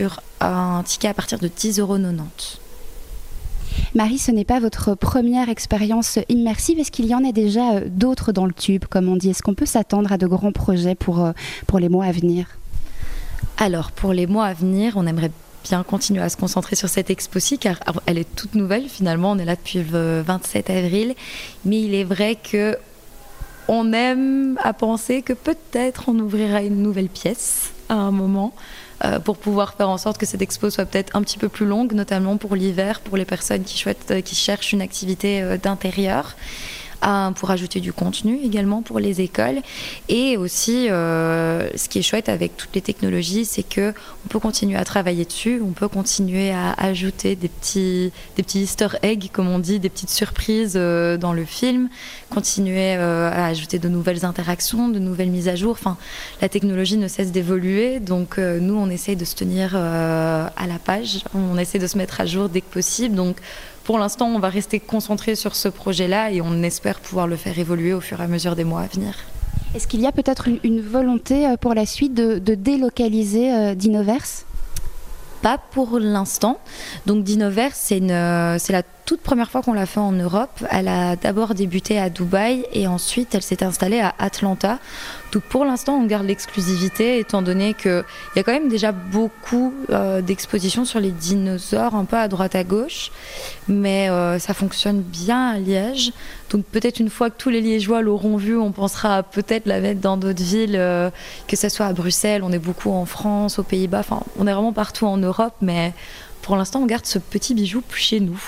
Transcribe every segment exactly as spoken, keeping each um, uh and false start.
sur un ticket à partir de dix euros quatre-vingt-dix. Marie, ce n'est pas votre première expérience immersive. Est-ce qu'il y en a déjà d'autres dans le tube, comme on dit? Est-ce qu'on peut s'attendre à de grands projets pour, pour les mois à venir? Alors, pour les mois à venir, on aimerait bien continuer à se concentrer sur cette expo-ci, car elle est toute nouvelle finalement. On est là depuis le vingt-sept avril. Mais il est vrai que on aime à penser que peut-être on ouvrira une nouvelle pièce à un moment, euh, pour pouvoir faire en sorte que cette expo soit peut-être un petit peu plus longue, notamment pour l'hiver, pour les personnes qui, souhaitent, qui cherchent une activité euh, d'intérieur. À, pour ajouter du contenu également pour les écoles. Et aussi, euh, ce qui est chouette avec toutes les technologies, c'est qu'on peut continuer à travailler dessus, on peut continuer à ajouter des petits, des petits easter eggs, comme on dit, des petites surprises euh, dans le film, continuer euh, à ajouter de nouvelles interactions, de nouvelles mises à jour. Enfin, la technologie ne cesse d'évoluer, donc euh, nous, on essaye de se tenir euh, à la page, on essaie de se mettre à jour dès que possible. Donc, pour l'instant, on va rester concentré sur ce projet-là et on espère pouvoir le faire évoluer au fur et à mesure des mois à venir. Est-ce qu'il y a peut-être une, une volonté pour la suite de, de délocaliser euh, Dinoverse ? Pas pour l'instant. Donc Dinoverse, c'est, une, c'est la toute première fois qu'on l'a fait en Europe. Elle a d'abord débuté à Dubaï et ensuite elle s'est installée à Atlanta. Donc pour l'instant, on garde l'exclusivité étant donné qu'il y a quand même déjà beaucoup euh, d'expositions sur les dinosaures, un peu à droite à gauche. Mais euh, ça fonctionne bien à Liège. Donc peut-être une fois que tous les Liégeois l'auront vu, on pensera à peut-être la mettre dans d'autres villes, euh, que ce soit à Bruxelles, on est beaucoup en France, aux Pays-Bas, enfin on est vraiment partout en Europe, mais pour l'instant on garde ce petit bijou chez nous.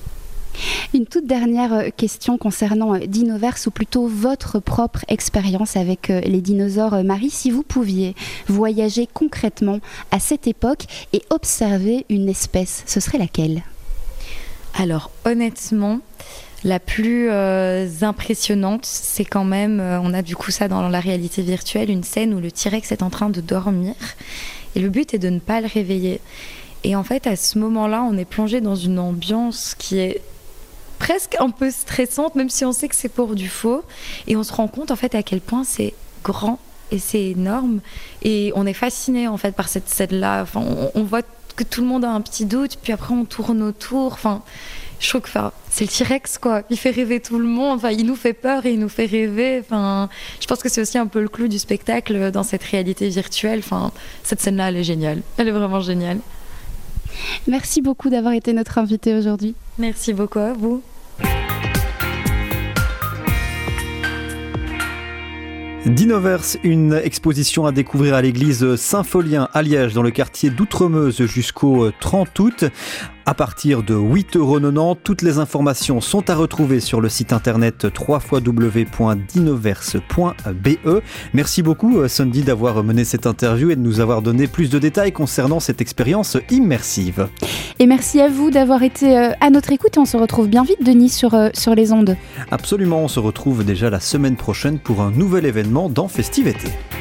Une toute dernière question concernant Dinoverse, ou plutôt votre propre expérience avec les dinosaures. Marie, si vous pouviez voyager concrètement à cette époque et observer une espèce, ce serait laquelle ? Alors honnêtement, la plus euh, impressionnante, c'est quand même, euh, on a du coup ça dans la réalité virtuelle, une scène où le T-Rex est en train de dormir et le but est de ne pas le réveiller. Et en fait, à ce moment-là, on est plongé dans une ambiance qui est presque un peu stressante, même si on sait que c'est pour du faux. Et on se rend compte en fait à quel point c'est grand et c'est énorme. Et on est fasciné en fait par cette scène-là. Enfin, on, on voit que tout le monde a un petit doute, puis après on tourne autour. Enfin, je trouve que enfin, c'est le T-Rex, quoi. Il fait rêver tout le monde. Enfin, il nous fait peur et il nous fait rêver. Enfin, je pense que c'est aussi un peu le clou du spectacle dans cette réalité virtuelle. Enfin, cette scène-là, elle est géniale. Elle est vraiment géniale. Merci beaucoup d'avoir été notre invitée aujourd'hui. Merci beaucoup à vous. Dinoverse, une exposition à découvrir à l'église Saint-Folien à Liège, dans le quartier d'Outremeuse, jusqu'au trente août. À partir de huit euros quatre-vingt-dix, toutes les informations sont à retrouver sur le site internet w w w point dinoverse point b e. Merci beaucoup Sandy d'avoir mené cette interview et de nous avoir donné plus de détails concernant cette expérience immersive. Et merci à vous d'avoir été à notre écoute et on se retrouve bien vite, Denis, sur, sur les ondes. Absolument, on se retrouve déjà la semaine prochaine pour un nouvel événement dans Festive Été.